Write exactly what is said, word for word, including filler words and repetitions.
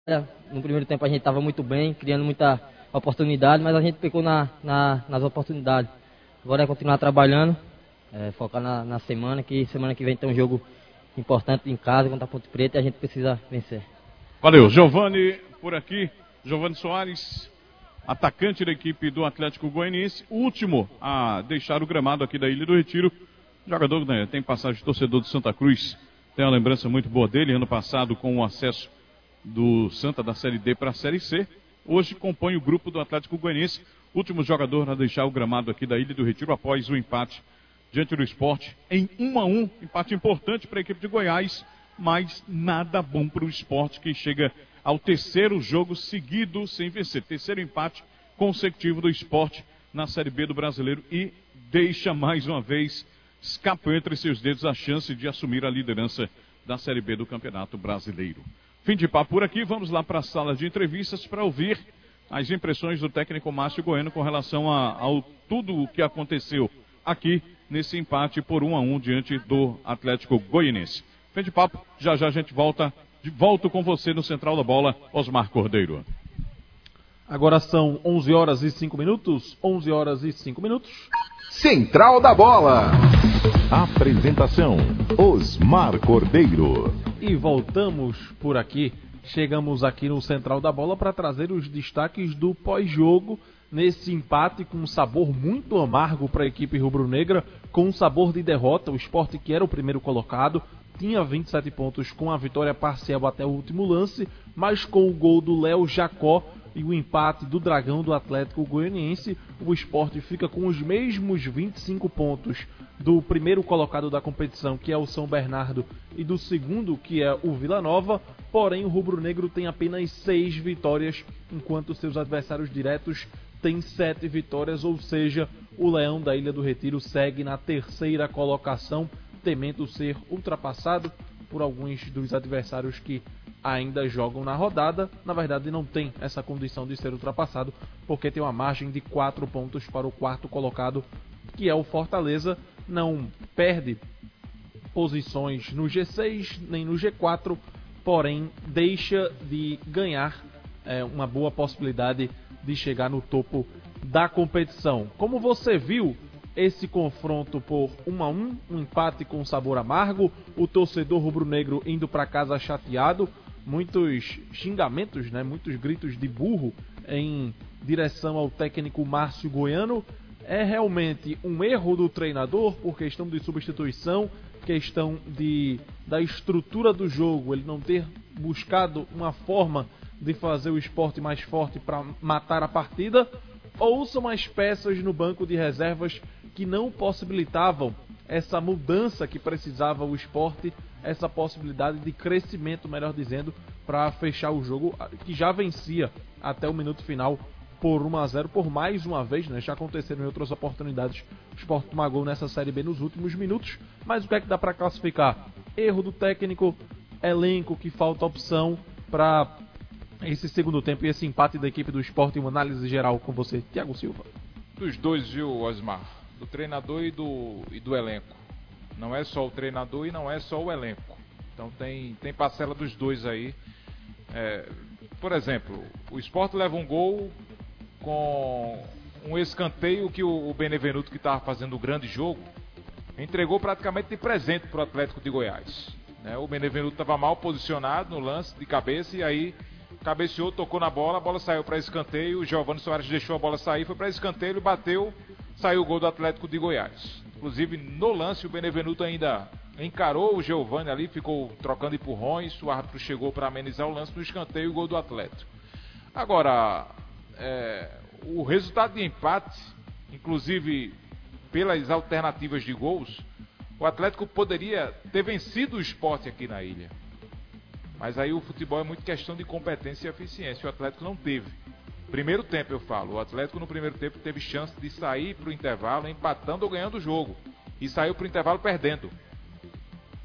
No primeiro tempo a gente estava muito bem, criando muita oportunidade, mas a gente pecou na, na, nas oportunidades. Agora é continuar trabalhando, é, focar na, na semana, que semana que vem tem um jogo importante em casa contra a Ponte Preta e a gente precisa vencer. Valeu, Giovani por aqui, Giovani Soares, atacante da equipe do Atlético Goianiense, último a deixar o gramado aqui da Ilha do Retiro. Jogador, né, tem passagem de torcedor do Santa Cruz, tem uma lembrança muito boa dele, ano passado com o acesso do Santa da Série D para a Série C. Hoje compõe o grupo do Atlético Goianiense, último jogador a deixar o gramado aqui da Ilha do Retiro após o empate diante do Sport em um a um, empate importante para a equipe de Goiás, mas nada bom para o Sport, que chega ao terceiro jogo seguido sem vencer, terceiro empate consecutivo do Sport na Série B do Brasileiro e deixa mais uma vez, escapa entre seus dedos a chance de assumir a liderança da Série B do Campeonato Brasileiro. Fim de papo por aqui, vamos lá para a sala de entrevistas para ouvir as impressões do técnico Márcio Goiano com relação a, ao tudo o que aconteceu aqui nesse empate por um a um diante do Atlético Goianiense. Fim de papo, já já a gente volta, de volta com você no Central da Bola, Osmar Cordeiro. Agora são onze horas e cinco minutos, onze horas e cinco minutos. Central da Bola. Apresentação, Osmar Cordeiro. E voltamos por aqui, chegamos aqui no Central da Bola para trazer os destaques do pós-jogo, nesse empate com um sabor muito amargo para a equipe rubro-negra, com um sabor de derrota. O Sport, que era o primeiro colocado, tinha vinte e sete pontos com a vitória parcial até o último lance, mas com o gol do Léo Jacó e o empate do Dragão do Atlético Goianiense, o Sport fica com os mesmos vinte e cinco pontos do primeiro colocado da competição, que é o São Bernardo, e do segundo, que é o Vila Nova, porém o rubro-negro tem apenas seis vitórias, enquanto seus adversários diretos têm sete vitórias, ou seja, o Leão da Ilha do Retiro segue na terceira colocação, temendo ser ultrapassado por alguns dos adversários que ainda jogam na rodada. Na verdade, não tem essa condição de ser ultrapassado, porque tem uma margem de quatro pontos para o quarto colocado, que é o Fortaleza. Não perde posições no G seis nem no G quatro, porém deixa de ganhar é, uma boa possibilidade de chegar no topo da competição. Como você viu esse confronto por um a um, um empate com sabor amargo, o torcedor rubro-negro indo para casa chateado, muitos xingamentos, né, muitos gritos de burro em direção ao técnico Márcio Goiano. É realmente um erro do treinador por questão de substituição, questão de, da estrutura do jogo, ele não ter buscado uma forma de fazer o Sport mais forte para matar a partida, ou são as peças no banco de reservas que não possibilitavam essa mudança que precisava o Sport, essa possibilidade de crescimento, melhor dizendo, para fechar o jogo, que já vencia até o minuto final por um a zero, por mais uma vez, né? Já aconteceram em outras oportunidades, o Sport tomou gol nessa Série B nos últimos minutos, mas o que é que dá para classificar? Erro do técnico, elenco que falta opção para esse segundo tempo e esse empate da equipe do Sport. Uma análise geral com você, Thiago Silva. Dos dois, viu, Osmar? Do treinador e do, e do elenco. Não é só o treinador e não é só o elenco. Então tem, tem parcela dos dois aí. É, por exemplo, o Sport leva um gol com um escanteio que o, o Benevenuto, que estava fazendo o grande jogo, entregou praticamente de presente para o Atlético de Goiás. Né? O Benevenuto estava mal posicionado no lance de cabeça e aí cabeceou, tocou na bola, a bola saiu para escanteio, o Giovani Soares deixou a bola sair, foi para escanteio, ele bateu, saiu o gol do Atlético de Goiás. Inclusive, no lance, o Benevenuto ainda encarou o Giovani ali, ficou trocando empurrões, o árbitro chegou para amenizar o lance no escanteio e o gol do Atlético. Agora, é, o resultado de empate, inclusive pelas alternativas de gols, o Atlético poderia ter vencido o Sport aqui na ilha. Mas aí o futebol é muito questão de competência e eficiência. O Atlético não teve. Primeiro tempo eu falo, o Atlético no primeiro tempo teve chance de sair para o intervalo empatando ou ganhando o jogo. E saiu para o intervalo perdendo.